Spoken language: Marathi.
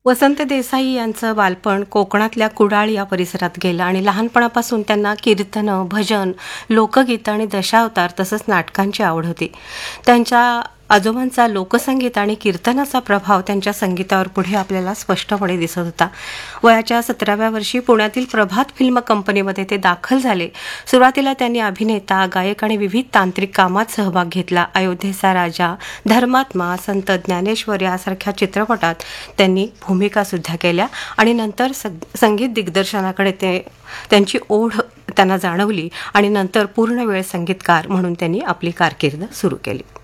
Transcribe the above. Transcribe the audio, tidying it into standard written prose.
वसंत देसाई यांचं बालपण कोकणातल्या कुडाळ या परिसरात गेलं आणि लहानपणापासून त्यांना कीर्तनं, भजन, लोकगीतं आणि दशावतार तसंच नाटकांची आवड होती. त्यांच्या आजोबांचा लोकसंगीत आणि कीर्तनाचा प्रभाव त्यांच्या संगीतावर पुढे आपल्याला स्पष्टपणे दिसत होता. वयाच्या 17व्या वर्षी पुण्यातील प्रभात फिल्म कंपनीमध्ये ते दाखल झाले. सुरुवातीला त्यांनी अभिनेता, गायक आणि विविध तांत्रिक कामात सहभाग घेतला. अयोध्येचा राजा, धर्मात्मा, संत ज्ञानेश्वर यासारख्या चित्रपटात त्यांनी भूमिका सुद्धा केल्या आणि नंतर संगीत दिग्दर्शनाकडे त्यांची ओढ त्यांना जाणवली आणि नंतर पूर्णवेळ संगीतकार म्हणून त्यांनी आपली कारकीर्द सुरू केली.